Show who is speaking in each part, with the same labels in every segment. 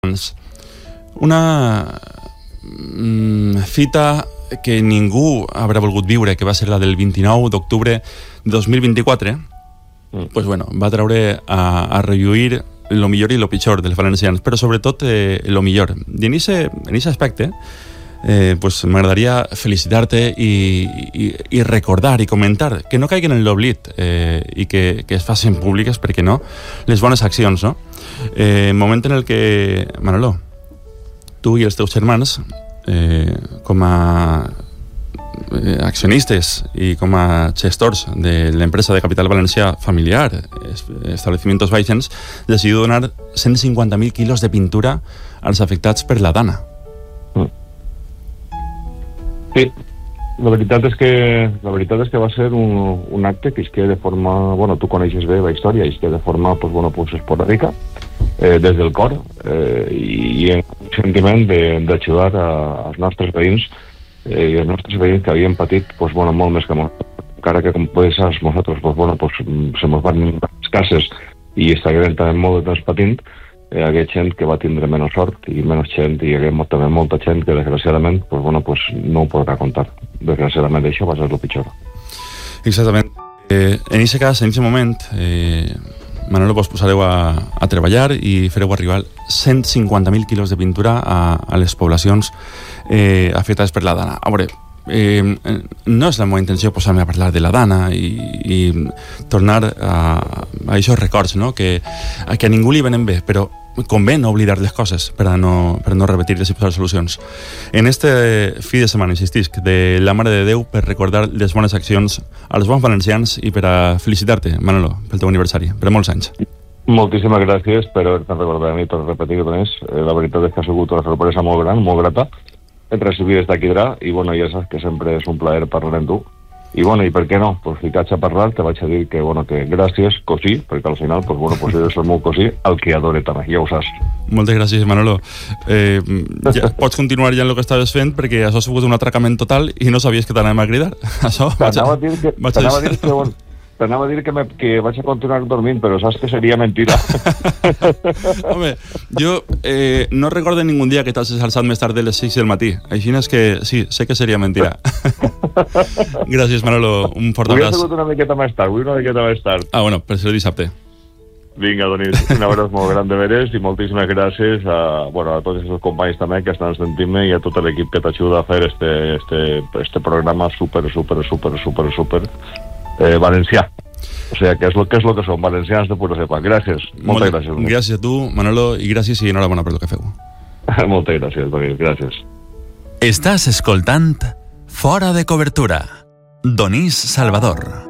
Speaker 1: Una fita que ningú haurà volgut viure, que va ser la del 29 d'octubre de 2024, pues bueno, va treure a relluir lo millor i lo pitjor dels valencians, però sobretot lo millor. I en aquest aspecte pues m'agradaria felicitar-te i recordar i comentar que no caiguen en l'oblit i que es facin públiques, perquè no, les bones accions, no? Moment en el que, Manolo, tu i els teus germans, com a accionistes i com a gestors de l'empresa de capital valencià familiar, Establecimientos Baixens, decidiu donar 150.000 quilos de pintura als afectats per la Dana.
Speaker 2: Sí, la veritat és que va ser un acte que isque de forma, bueno, tu coneixes bé la història, isque de forma, pues, bueno, pues esporàdica, des del cor, i en un sentiment d'ajudar als nostres veïns i els nostres veïns que havien patit, pues, bueno, molt més que encara que, com podeu saber, nosaltres, pues, bueno, pues, se mos van les cases i estaven també molt de temps patint. Hi hagué gent que va tindre menys sort i menys gent, i hi hagué també molta gent que, desgraciadament, pues, bueno, pues, no ho podrà contar. Desgraciadament, això va ser el pitjor.
Speaker 1: Exactament. En aquest cas, en aquest moment, Manolo, vos posareu a treballar i fareu arribar 150.000 quilos de pintura a les poblacions afectades per la Dana. A veure, no és la meva intenció posar-me a parlar de la Dana i tornar a aquests records, no? que a ningú li venen bé, però convé no oblidar les coses per a no repetir-les i posar solucions. En este fi de setmana, insistisc, de la Mare de Déu, per recordar les bones accions als bons valencians i per a felicitar-te, Manolo, pel teu aniversari, per a molts anys.
Speaker 2: Moltíssimes gràcies per haver-te recordat a mi, per repetir-ho més. La veritat és que ha sigut una sorpresa molt gran, molt grata, recibir des d'aquí dra, i bueno, ja saps que sempre és un plaer parlar amb tu. I bueno, i per què no? Pues ficats a parlar, te vaig a dir que, bueno, que gràcies, cosí, perquè al final, pues bueno, pues eres el meu cosí, el que adore també, ja ho saps.
Speaker 1: Moltes gràcies, Manolo. Ja pots continuar ja en el que estaves fent, perquè això ha sigut un atracament total i no sabies que t'anàvem a cridar. Això
Speaker 2: t'anava a dir que vaig a continuar dormint, però saps que seria mentira.
Speaker 1: Home, jo no recordo ningú dia que t'has alçat més tard de les 6 del matí. Així és que sí, sé que seria mentira. Gràcies, Manolo, un fort abraç.
Speaker 2: Avui ha sigut una miqueta més tard.
Speaker 1: Ah, bueno, per ser dissabte.
Speaker 2: Vinga, Donis, un abraç molt gran de veres i moltíssimes gràcies a tots els companys també que estan sentint-me i a tot l'equip que t'ajuda a fer este programa super valencià. O sigui, que és lo que som, valencians de pura cepa. Gràcies, moltes gràcies.
Speaker 1: Gràcies a tu, Manolo, i gràcies i enhorabona per el que feu.
Speaker 2: Moltes gràcies, gràcies.
Speaker 3: Estàs escoltant Fora de Cobertura. Donís Salvador.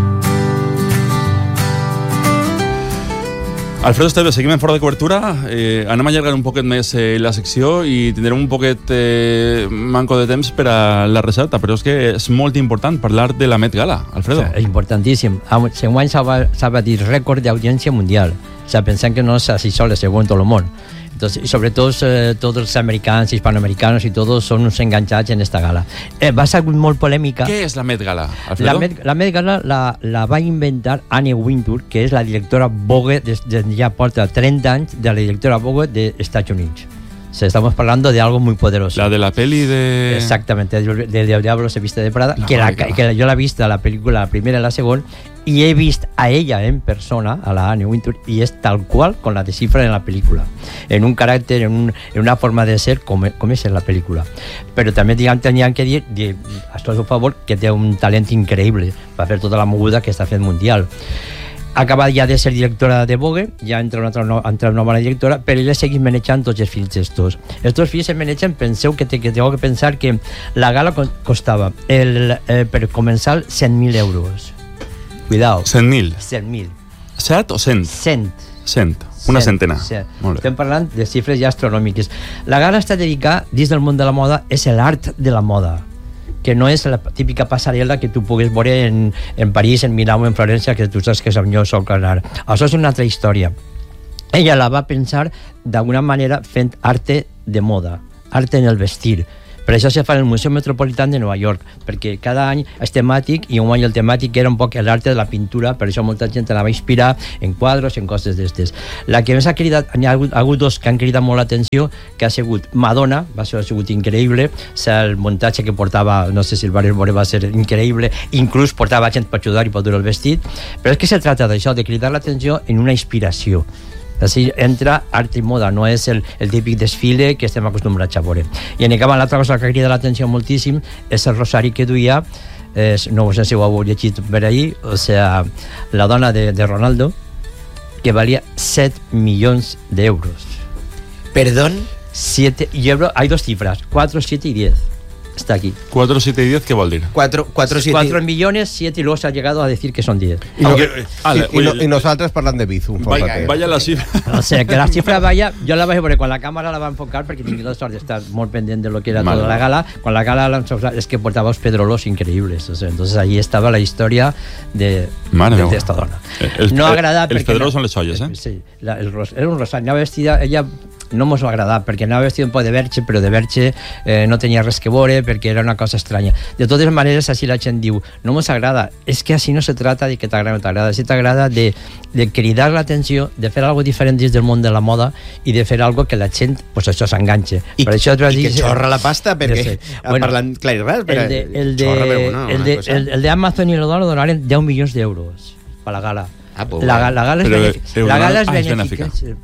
Speaker 1: Alfredo Esteve, seguim en Fora de Cobertura. Anem a allargar un poquet més la secció i tindrem un poquet manco de temps per a la recerta, però és que és molt important parlar de la Met Gala, Alfredo.
Speaker 4: És importantíssim. Enguany s'ha batit rècord d'audiència mundial. O sea, pensant que no es así solo, según todo el món. Entonces, y sobre todo todos los americanos, hispanoamericanos y todos son uns enganchats en esta gala. Va ser molt polèmica.
Speaker 1: Què és la Met Gala, Alfredo?
Speaker 4: La Met Gala la va inventar Anne Wintour, que és la directora Vogue, ja porta 30 anys de la directora Vogue de Estados Unidos. O sea, estamos hablando de algo muy poderoso.
Speaker 1: La de la peli de...
Speaker 4: Exactamente, de Diablo se viste de Prada, que yo la he visto, la película, la primera y la segunda, y he visto a ella en persona, a la Anne Wintour, y es tal cual con la descifra en la película, en un carácter, en una forma de ser como es en la película. Pero también tenían que dir a su favor que té un talent increïble per fer tota la moguda que està fent mundial. Acaba ja de ser directora de Vogue, ja entra una nova directora, però ella segueix manejant tots els fills estos. Estos fills se manegen, penseu que tengo que pensar que la gala costava per començar 100.000 euros. Cuidado.
Speaker 1: 100.000?
Speaker 4: 100.000.
Speaker 1: 7 o 100?
Speaker 4: 100.
Speaker 1: Una centena.
Speaker 4: Estem parlant de xifres ja astronòmiques. La gala està dedicada, dins del món de la moda, és l'art de la moda, que no és la típica passarel·la que tu puguis veure en París, en Milà o en Florència, que tu saps que és on jo sol anar. Això és una altra història. Ella la va pensar d'alguna manera fent arte de moda, arte en el vestir, Per això se fa el Museu Metropolità de Nova York, perquè cada any és temàtic, i un any el temàtic era un poc l'arte de la pintura, per això molta gent anava a inspirar en quadros, en coses d'estes. La que més ha cridat, hi ha hagut dos que han cridat molt l'atenció, que ha sigut Madonna, ha sigut increïble, el muntatge que portava, no sé si el barri va ser increïble, inclús portava gent per ajudar i per dur el vestit, però és que se trata d'això, de cridar l'atenció en una inspiració. Així entra art i moda, no és el típic desfile que estem acostumbrats a veure. I en acaba l'altra cosa que crida l'atenció moltíssim és el rosari que duia, no sé si ho heu llegit per ahir, o sea, la dona de Ronaldo, que valia 7 milions d'euros.
Speaker 5: ¿Perdón?
Speaker 4: 7 euros, hay dos cifras, 4, 7 y 10. Está aquí.
Speaker 1: 4, 7 y 10, ¿qué vol dir?
Speaker 5: 4
Speaker 4: millones, 7 y luego se ha llegado a decir que son 10.
Speaker 6: Y nosaltres parlant de Bizum.
Speaker 1: Vaya la cifra.
Speaker 4: O sea, que la cifra vaya, yo la voy a ver con la cámara, la va a enfocar porque tengo la suerte de estar muy pendiente de lo que era toda la gala. Con la gala es que portaba unos pedrolos increíbles. O sea, entonces allí estaba la historia de esta dona. No agrada
Speaker 1: els pedrolos són les olles, eh?
Speaker 4: Sí, era un rosari. Anava vestida, ella no mos va agradar perquè anava vestida un poc de verge, però de verge no tenia res que veure perquè era una cosa estranya. De totes maneres, així la gent diu, no mos agrada, és que així no se trata de que t'agrada o no t'agrada, si t'agrada de cridar l'atenció, de fer algo diferent dins del món de la moda i de fer algo que la gent, pues això s'enganxe.
Speaker 5: I que xorra la pasta, perquè parlant clar i res,
Speaker 4: el de Amazon i lo donaren 10 milions d'euros per la gala. La gala és benèfica.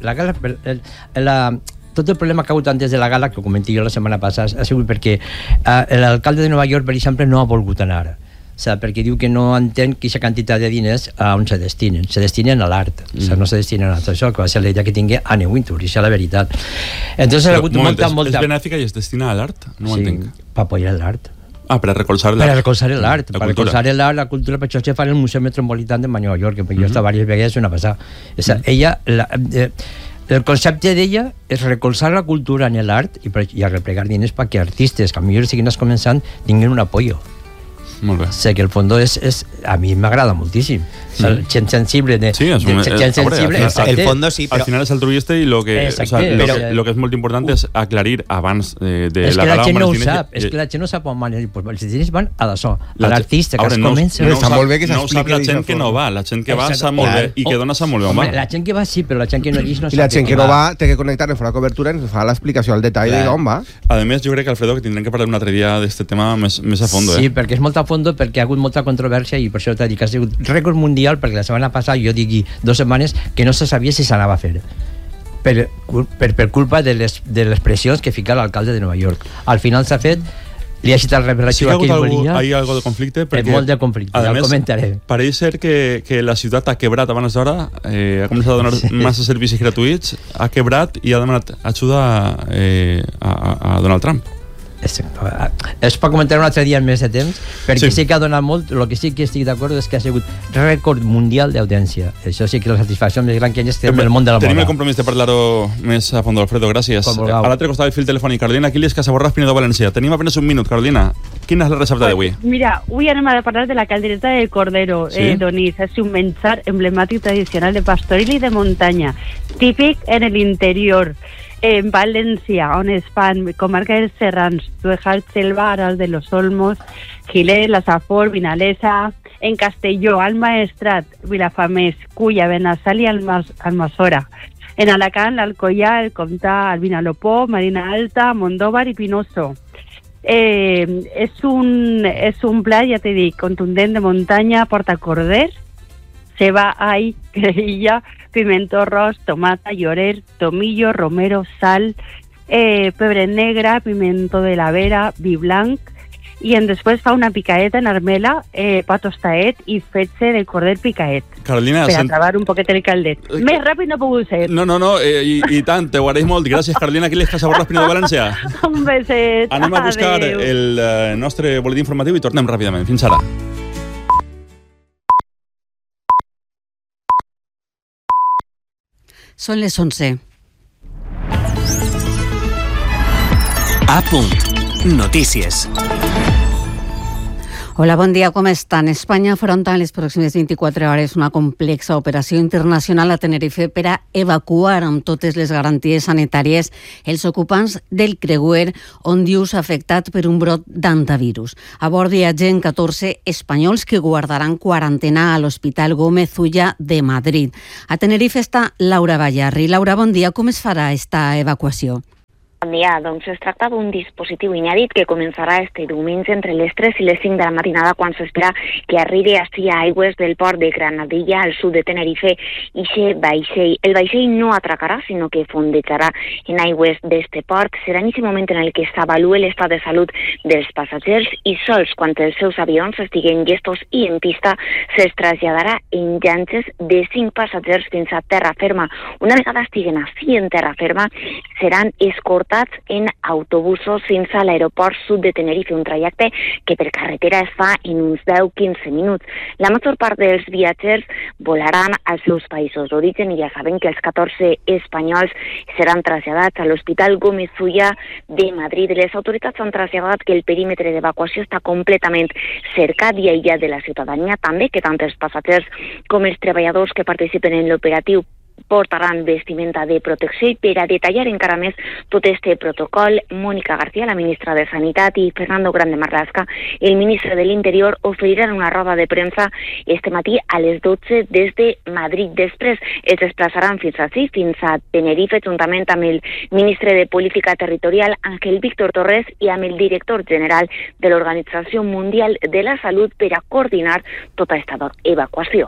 Speaker 4: Tot el problema que ha hagut antes de la gala, que ho comenté jo la setmana passada, ha sigut perquè l'alcalde de Nova York, per exemple, no ha volgut anar. O sigui, perquè diu que no entén que aquesta quantitat de diners a on se destinen. Se destinen a l'art, o sigui, no se destinen a això, que va ser la idea que tingué Anne Wintour, i això és la veritat. Entonces, ha hagut molta...
Speaker 1: És benèfica i es destina a l'art? No ho entenc.
Speaker 4: Per apoyar l'art.
Speaker 1: Per a recolzar l'art.
Speaker 4: Per a recolzar l'art, per a recolzar l'art, la cultura, per això se fa en el Museu Metropolità de Nova York, que jo he estat diverses vegades, una passada. Ella... El concepte d'ella és recolzar la cultura en l'art i arreplegar diners perquè artistes que potser siguin començant tinguin un apoyo.
Speaker 1: Molt bé.
Speaker 4: Sé que el fondo és a mi m'agrada moltíssim. Gent sensible
Speaker 5: el fondo sí,
Speaker 1: però al final és altruista i lo que és molt important és aclarir abans de la gala.
Speaker 4: És que la gent no sap on van, els diners van a d'això, a l'artista que es comença.
Speaker 1: No sap la gent que no va, la gent que va sap molt bé i que dona sap molt bé on va.
Speaker 4: La gent que va sí, però la gent que no hi no sap.
Speaker 6: I la gent que no va té que connectar en fora cobertura i ens fa l'explicació al detall d'on va.
Speaker 1: A més, jo crec que Alfredo, que tindrem que parlar un altre dia d'aquest tema més a fondo.
Speaker 4: Sí, perquè és molt a fondo, perquè ha hagut molta controvèrsia i per això t'ha dit que ha sigut rècord mundial, perquè la setmana passada jo digui 2 setmanes que no se sabia si s'anava a fer per culpa de les pressions que fica l'alcalde de Nova York. Al final s'ha fet, li ha citat la relació que ell volia.
Speaker 1: Hi ha algo de conflicte?
Speaker 4: Molt de conflicte, ja el comentaré.
Speaker 1: Pareix ser que la ciutat ha quebrat abans d'hora, ha començat a donar massa servicis gratuïts, ha quebrat i ha demanat ajuda a Donald Trump.
Speaker 4: Es pot comentar un altre dia en més de temps, perquè sí que ha donat molt. El que sí que estic d'acord és que ha sigut rècord mundial d'audiència. Això sí que la satisfacció més gran que hi ha en el món de la moda.
Speaker 1: Tenim el compromís de parlar-ho més a fons, Alfredo, gràcies. A l'altre costat del fil telefònic, Carolina Quiles, Casaborràs, Pinedo, València. Tenim apenas un minut, Carolina. Quina és la recepta d'avui?
Speaker 7: Mira, avui anem a parlar de la caldereta de cordero, Donís. És un menjar emblemàtic tradicional de pastoril i de muntanya, típic en l'interior. En València, on es fan comarca dels Serrans, Tuejal, Selva, Aras de los Olmos, Gilet, La Safor, Vinalesa, en Castelló, al Maestrat, Vilafamés, Culla, Benassal i Almassora. En Alacant, l'Alcoià, el Comtà, el Vinalopó, Marina Alta, Mondóvar i Pinoso. És un plat, ja t'he dit, contundent de muntanya, porta corder, ceba, all, creïlla, pimiento ros, tomata, llorer, tomillo, romero, sal, pebre negre, pimiento de la vera, vi blanc, i després fa una picaeta en armela, pa tostaet i fetge de corder picaet.
Speaker 1: Carolina,
Speaker 7: per acabar un poquet el caldet. Més ràpid no puc ser.
Speaker 1: No, i tant, t'ho agraeix molt. Gràcies, Carolina Quiles, Casaborràs, Pinedo, València.
Speaker 7: Un beset.
Speaker 1: Anem a buscar el nostre boletí informatiu i tornem ràpidament. Fins ara.
Speaker 8: Són les 11.
Speaker 9: A punt. Notícies.
Speaker 8: Hola, bon dia, com estan? Espanya afronta en les pròximes 24 hores una complexa operació internacional a Tenerife per a evacuar amb totes les garanties sanitàries els ocupants del creuer Ondius afectat per un brot d'antivirus. A bord viatgen 14 espanyols que guardaran quarantena a l'Hospital Gómez Ulla de Madrid. A Tenerife està Laura Ballarri. Laura, bon dia, com es farà esta evacuació?
Speaker 9: Bon dia, doncs es tracta d'un dispositiu inèdit que començarà este diumenge entre les 3 i les 5 de la matinada quan s'espera que arribi així a aigües del port de Granadilla, al sud de Tenerife, ixe vaixell. El vaixell no atracarà, sinó que fondejarà en aigües d'este port. Serà en aquest moment en el que s'avalue l'estat de salut dels passatgers i sols quan els seus avions estiguen llestos i en pista se'ls traslladarà en llanxes de 5 passatgers fins a terra ferma. Una vegada estiguen així en terra ferma, seran escortats en autobusos fins a l'aeroport sud de Tenerife, un trajecte que per carretera es fa en uns 10-15 minuts. La major part dels viatgers volaran als seus països d'origen i ja saben que els 14 espanyols seran traslladats a l'Hospital Gómez Ulla de Madrid. Les autoritats han traslladat que el perímetre d'evacuació està completament cercat i aïllat de la ciutadania, també que tant els passatgers com els treballadors que participen en l'operatiu portaran vestimenta de protecció. I per a detallar encara més tot este protocol, Mónica García, la ministra de Sanitat, i Fernando Grande Marlaska, el ministre de l'Interior, oferiran una roda de premsa este matí a les 12 des de Madrid. Després es desplaçaran fins a Tenerife, juntament amb el ministre de Política Territorial, Ángel Víctor Torres, i amb el director general de l'Organització Mundial de la Salut per a coordinar tota esta evacuació.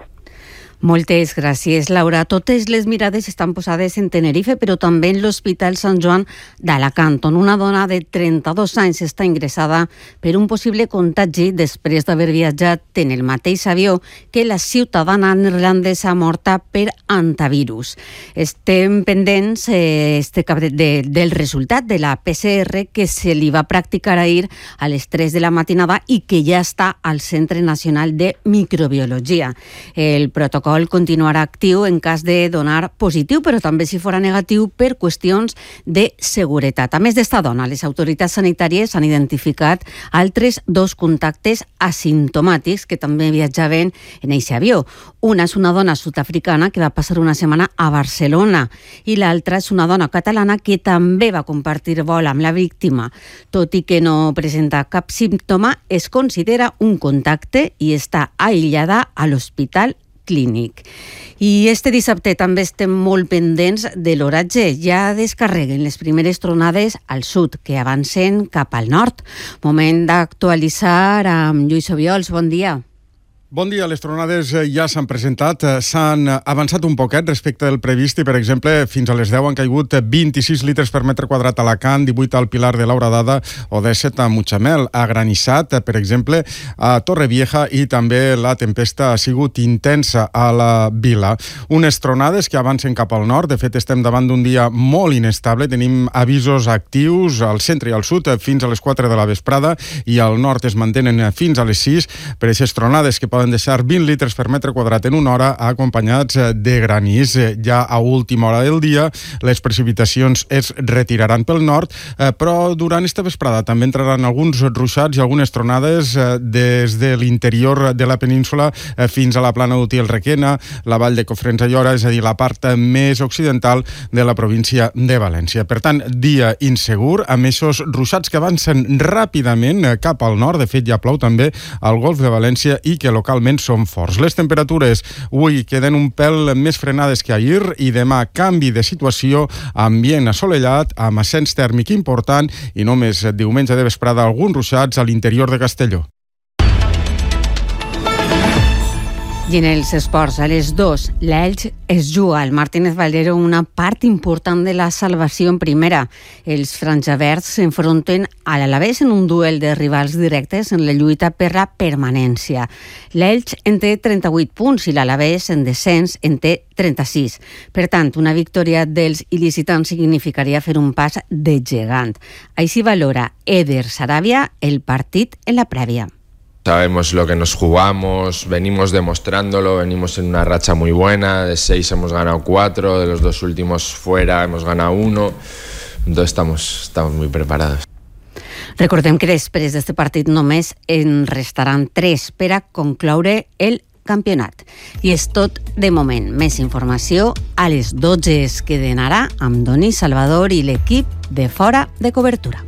Speaker 8: Moltes gràcies, Laura. Totes les mirades estan posades en Tenerife, però també en l'Hospital Sant Joan d'Alacant, on una dona de 32 anys està ingressada per un possible contagi després d'haver viatjat en el mateix avió que la ciutadana neerlandesa morta per antivirus. Estem pendents del resultat de la PCR que se li va practicar ahir a les 3 de la matinada i que ja està al Centre Nacional de Microbiologia. El protocol continuarà actiu en cas de donar positiu, però també si fora negatiu per qüestions de seguretat. A més d'esta dona, les autoritats sanitàries han identificat altres 2 contactes asimptomàtics que també viatjaven en aquest avió. Una és una dona sud-africana que va passar una setmana a Barcelona i l'altra és una dona catalana que també va compartir vol amb la víctima. Tot i que no presenta cap símptoma, es considera un contacte i està aïllada a l'Hospital Clínic. I este dissabte també estem molt pendents de l'oratge. Ja descarreguen les primeres tronades al sud, que avancen cap al nord. Moment d'actualitzar amb Lluís Obiols. Bon dia.
Speaker 10: Bon dia, les tronades ja s'han presentat, s'han avançat un poquet respecte del previst i, per exemple, fins a les 10 han caigut 26 litres per metre quadrat a Alacant, 18 al Pilar de l'Hauradada o 17 a Mutxamel. Ha granissat, per exemple, a Torrevieja i també la tempesta ha sigut intensa a la vila. Unes tronades que avancen cap al nord, de fet estem davant d'un dia molt inestable, tenim avisos actius al centre i al sud fins a les 4 de la vesprada i al nord es mantenen fins a les 6 per aquestes tronades que poden deixar 20 litres per metre quadrat en una hora acompanyats de granís. Ja a última hora del dia les precipitacions es retiraran pel nord, però durant esta vesprada també entraran alguns ruixats i algunes tronades des de l'interior de la península fins a la plana d'Utiel-Requena, la vall de Cofrents a Llora, és a dir, la part més occidental de la província de València. Per tant, dia insegur, amb aquests ruixats que avancen ràpidament cap al nord. De fet, ja plou també al Golf de València i que localment són forts. Les temperatures avui queden un pèl més frenades que ahir i demà canvi de situació, ambient assolellat, amb ascens tèrmic important i només diumenge de vesprada alguns ruixats a l'interior de Castelló.
Speaker 8: I en els esports, a les 2, l'Elx es juga al Martínez Valero una part important de la salvació en primera. Els franjaverds s'enfronten a l'Alavés en un duel de rivals directes en la lluita per la permanència. L'Elx en té 38 punts i l'Alavés en descens en té 36. Per tant, una victòria dels il·licitants significaria fer un pas de gegant. Així valora Eder Sarabia el partit en la prèvia.
Speaker 11: Sabemos lo que nos jugamos, venimos demostrándolo, venimos en una racha muy buena, de 6 hemos ganado 4, de los 2 últimos fuera hemos ganado 1, entonces estamos muy preparados.
Speaker 8: Recordem que després d'aquest partit només en restaran 3 per a concloure el campionat. I és tot de moment. Més informació a les 12 es queden ara amb Donís Salvador i l'equip de Fora de Cobertura.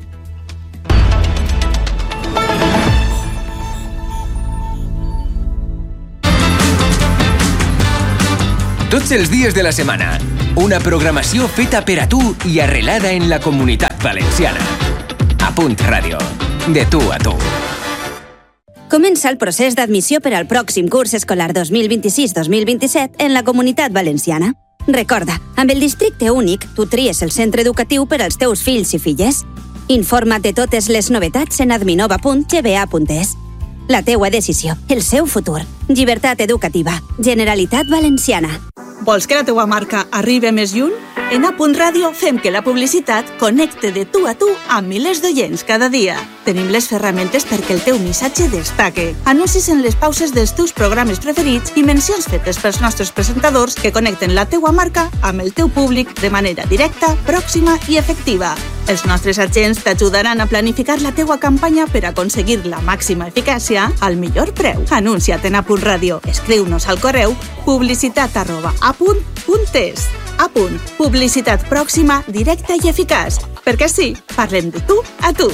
Speaker 12: Tots els dies de la setmana, una programació feta per a tu i arrelada en la Comunitat Valenciana. A Punt Ràdio, de tu a tu.
Speaker 13: Comença el procés d'admissió per al pròxim curs escolar 2026-2027 en la Comunitat Valenciana. Recorda, amb el districte únic, tu tries el centre educatiu per als teus fills i filles. Informa't de totes les novetats en adminova.gba.es. La teua decisió, el seu futur. Llibertat educativa. Generalitat Valenciana.
Speaker 14: Vols que la teua marca arribi més lluny? En A Punt Ràdio fem que la publicitat connecte de tu a tu amb milers d'oients cada dia. Tenim les ferramentes perquè el teu missatge destaque. Anuncis en les pauses dels teus programes preferits i mencions fetes pels nostres presentadors que connecten la teua marca amb el teu públic de manera directa, pròxima i efectiva. Els nostres agents t'ajudaran a planificar la teua campanya per aconseguir la màxima eficàcia al millor preu. Anuncia't en A Punt Ràdio. Escriu-nos al correu publicitat@apunt.es. A Punt. Publicitat pròxima, directa i eficaç. Perquè sí, parlem de tu a tu.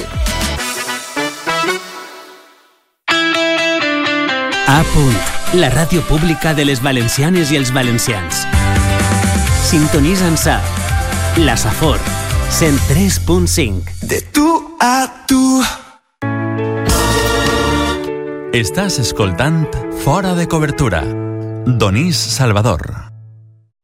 Speaker 15: A Punt, la ràdio pública de les valencianes i els valencians. Sintonitza'ns a la Safor 103.5.
Speaker 3: De tu a tu. Estàs escoltant Fora de Cobertura. Donís Salvador.